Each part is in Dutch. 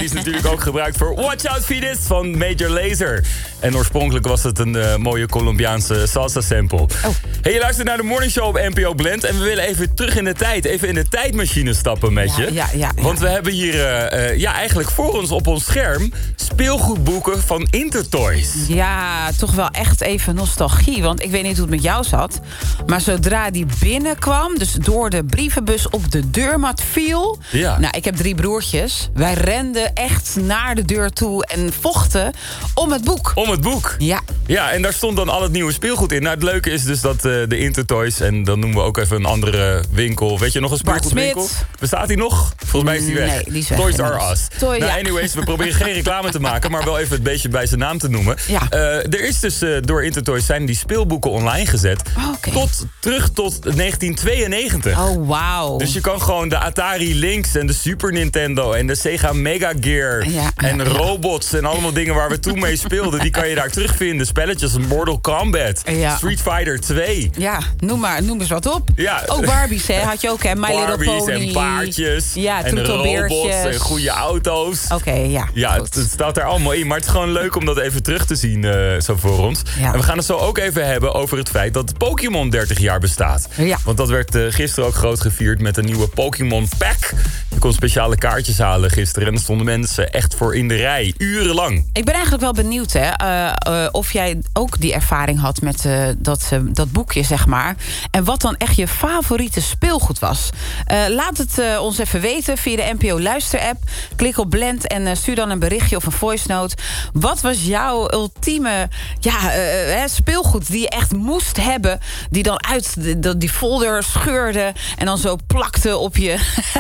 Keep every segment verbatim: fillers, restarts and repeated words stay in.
die is natuurlijk ook gebruikt voor Watch Out Fetus van Major Lazer. En oorspronkelijk was het een uh, mooie Colombiaanse salsa sample. Oh. Hey, je luistert naar de Morning Show op N P O Blend. En we willen even terug in de tijd. Even in de tijdmachine stappen met je. Ja, ja, ja, ja. Want we hebben hier uh, uh, ja, eigenlijk voor ons op ons scherm speelgoedboeken van Intertoys. Ja, toch wel echt even nostalgie. Want ik weet niet hoe het met jou zat. Maar zodra die binnenkwam, dus door de brievenbus op de deurmat viel. Ja. Nou, ik heb drie broertjes. Wij renden echt naar de deur toe en vochten om het boek. Om het boek? Ja. Ja, en daar stond dan al het nieuwe speelgoed in. Nou, het leuke is dus dat uh, de Intertoys, en dan noemen we ook even een andere winkel. Weet je nog een speelgoedwinkel? Bestaat die nog? Volgens mij is die weg. Nee, die is weg. Toys R Us. Toy, nou, ja. anyways, we proberen geen reclame te maken, maar wel even het beestje bij zijn naam te noemen. Ja. Uh, er is dus uh, door Intertoys zijn die speelboeken online gezet. Oh, okay. Tot, terug tot negentien tweeënnegentig. Oh, wauw. Dus je kan gewoon de Atari Lynx en de Super Nintendo en de Sega Mega Gear Ja, en ja, robots en allemaal dingen waar we toen mee speelden, die kan je daar terugvinden. Spelletjes als Mortal Kombat, Ja. Street Fighter twee. Ja, noem maar, noem eens wat op. Ja. Ook Barbies, hè? Had je ook, hè? My Little Barbies Pony. en paardjes Ja, en robots troetelbeertjes. en goede auto's. Oké, okay, ja. Ja, het, het staat daar allemaal in. Maar het is gewoon leuk om dat even terug te zien uh, zo voor ons. Ja. En we gaan het zo ook even hebben over het feit dat Pokémon dertig jaar bestaat. Ja. Want dat werd uh, gisteren ook groot gevierd met een nieuwe Pokémon Pack. Je kon speciale kaartjes halen gisteren. En er stonden mensen echt voor in de rij. Urenlang. Ik ben eigenlijk wel benieuwd, hè, uh, uh, of jij ook die ervaring had met uh, dat, uh, dat boekje, zeg maar. En wat dan echt je favoriete speelgoed was. Uh, laat het uh, ons even weten via de N P O Luister-app. Klik op Blend en uh, stuur dan een berichtje of een voice note. Wat was jouw ultieme ja, uh, uh, speelgoed die je echt moest hebben, die dan uit de, die folder scheurde en dan zo plakte op je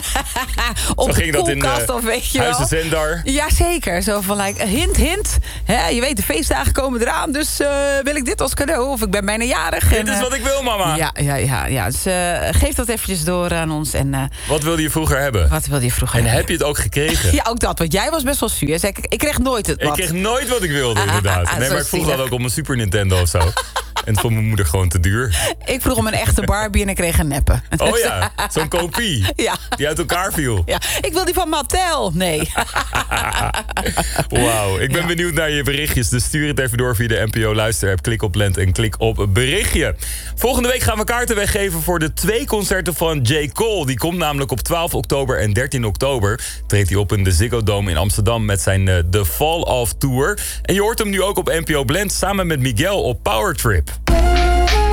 op zo de ging dat in koelkast, uh, of weet je wel. Huizen Zendar. Jazeker, zo van like, hint, hint. Hè, je weet, de feestdagen komen eraan, dus uh, wil ik dit als cadeau of ik ben bijna jarig. Dit en, is uh, wat ik wil, mama. Ja, ja, ja, ja. Dus uh, geef dat eventjes door aan ons. En, uh, Wat wilde je vroeger hebben? Wat wilde je vroeger En hebben? heb je het ook gekregen? Ja, ook dat, want jij was best wel zuur. Zei, ik, ik kreeg nooit het Ik wat. kreeg nooit wat ik wilde, inderdaad. Nee, maar ik vroeg dat ook om een Super Nintendo of zo. En het vond mijn moeder gewoon te duur. Ik vroeg om een echte Barbie en ik kreeg een neppe. Oh ja, zo'n kopie. Ja. Die uit elkaar viel. Ja, ik wil die van Mattel. Nee. Wauw, ik ben Ja. benieuwd naar je berichtjes. Dus stuur het even door via de N P O Luister-app. Klik op Blend en klik op berichtje. Volgende week gaan we kaarten weggeven voor de twee concerten van J. Cole. Die komt namelijk op twaalf oktober en dertien oktober. Treedt hij op in de Ziggo Dome in Amsterdam met zijn uh, The Fall Off Tour. En je hoort hem nu ook op N P O Blend samen met Miguel op Power Trip.